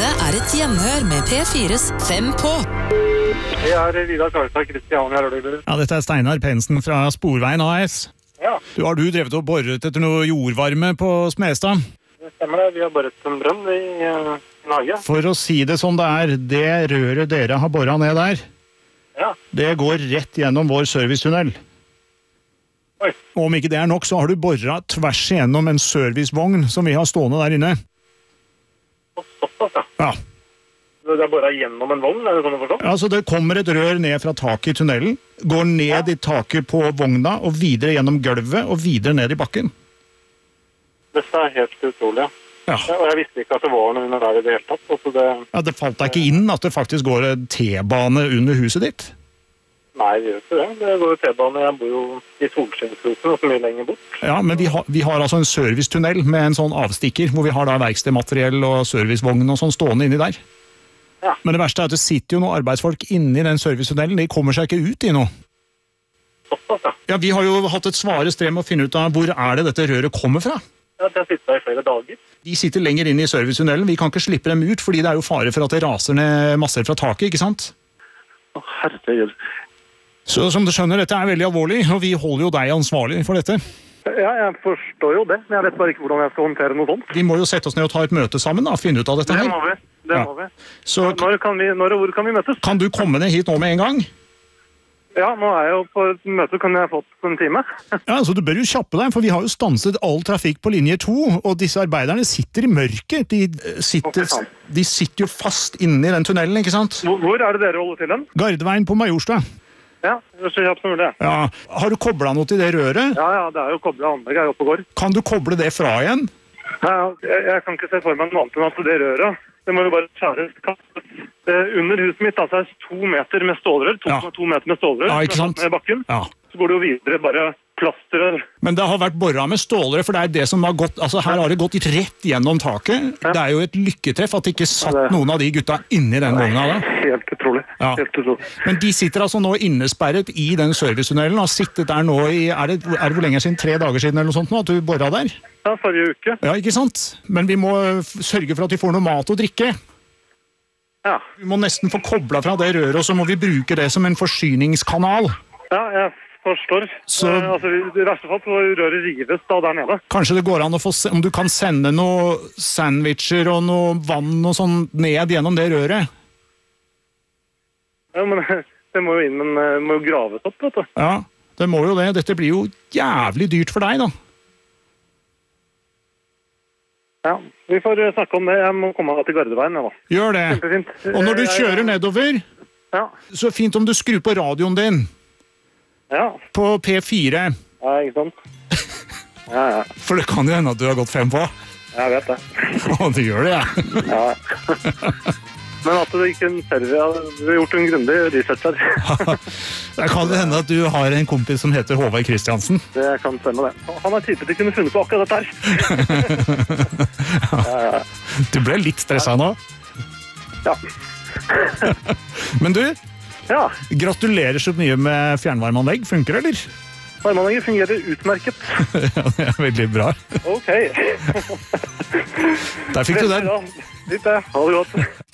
Dette et gjenhør med P4s 5 på. Jeg Vidar Karlstad, Kristiania Rødøyler. Ja, dette Steinar Pensen fra Sporveien AS. Ja, Har du drevet og boret etter noe jordvarme på Smestad? det stemmer det. Vi har boret en brønn i Norge. For å si det som det røret dere har boret ned der, Ja, det går rett gjennom vår servicetunnel. oi. Og om ikke det nok, så har du boret tvers igjennom en servicevogn som vi har stående der inne. Og såpass, ja. Ja, Det er bare gjennom en vogn, er det sånn å forstå? altså det kommer et rør ned fra taket i tunnelen, går ned i taket på vogna, og videre gjennom gulvet, og videre ned i bakken. Dette er helt utrolig, ja. Ja. Ja, og jeg visste ikke at det var noe under der i det hele tatt. Altså det... Ja, det falt deg ikke inn at det faktisk går en T-bane under huset ditt? Nei, det gjør ikke det. Det går jo T-bane. Jeg bor jo i Solskinnsroten, og så mye lenger bort. Ja, men vi har altså en servicetunnel med en sånn avstikker, hvor vi har da verkstedmateriell og servicevogn og sånn stående inni der. Ja. Men det verste at det sitter jo noen arbeidsfolk inni den servicetunnelen, de kommer seg ikke ut i noe. Såpass, ja. Ja, vi har jo hatt et svare strev med å finne ut av hvor er det dette røret kommer fra. Ja, det har sittet der i flere dager. De sitter lenger inn i servicetunnelen, vi kan ikke slippe dem ut, fordi det er jo fare for at det raser ned masser fra taket, ikke sant? Å, herregud. Så som du skjønner, dette er veldig alvorlig, og vi holder jo deg ansvarlig for dette. Ja, jeg forstår jo det, men jeg vet bare ikke hvordan jeg skal håndtere noe sånt. Vi må jo sette oss ned og ta et møte sammen da, og finne ut av dette Det her. må vi. Det Ja. må vi. Så Når og hvor kan vi møtes? kan du komme ned hit nå med en gang? Ja, nå er jeg jo på et møte, kan jeg fått en time? Ja, altså du bør jo kjappe deg, for vi har jo stanset all trafikk på linje 2, og disse arbeiderne sitter i mørket. De sitter jo fast inne i den tunnelen, ikke sant? Hvor er det dere holder til den? Gardeveien på Majorstad. Ja, det er så kjapt som mulig. Ja, har du koblet noe til det røret? Ja, det er jo koblet anlegg her oppe og går. Kan du koble det fra igjen? Ja, jeg kan ikke se for meg noe annet enn at det røret, det må jo bare skjæres, kastes. Under huset mitt altså, er 2 meter med stålrør, 2,2 meter med stålrør, Ja, ikke sant? med bakken. Ja. Så går det jo videre bare plaster. Men det har vært borret med stålrør, for det er det som har gått, altså her har det gått rett gjennom taket. Det er jo et lykketreff at det ikke satt noen av de gutta inni den vogna da. Helt utrolig. Ja. Helt utrolig. Men de sitter altså nå innesperret i den servicetunnelen, og har sittet der nå i, er det hvor lenge siden, 3 dager siden eller noe sånt nå, at du borret der? Ja, forrige uke. Ja, ikke sant? Men vi må sørge for at de får noe mat og drikke. Ja, Vi må nesten få koblet fra det røret, og så må vi bruke det som en forsyningskanal. ja jeg forstår. Så- Altså, i verste fall så røret rives da der nede. Kanskje det går an å få se om du kan sende noe sandwicher og noe vann og sånn ned gjennom det røret. Ja, men det må jo inn, men det må jo graves opp, vet du. Ja, det må jo det. Dette blir jo jævlig dyrt for deg da. Ja, vi får snakke om det. Jeg må komme meg til Gardeveien, ja da. Gjør det. Kjempefint. Og når du kjører nedover, Ja, så fint om du skrur på radioen din ja. på P4. Ja, ikke sant? Ja, For det kan jo hende at du har gått 5 på. jeg vet det. Å, du gjør det, ja. Ja. Men at det ikke en server, vi har gjort en grundig research her. Det kan jo hende at du har en kompis som heter Håvard Kristiansen. Det kan stemme det. Han har typet ikke kunne funnet på akkurat dette her. Du ble litt stresset nå. Ja. Men du, Ja, gratulerer så mye med fjernvarmeanlegg. Funker det, eller? varmeanlegget fungerer utmerket. Ja, det er veldig bra. Ok. Der fikk du den. Litt det. Ha det godt.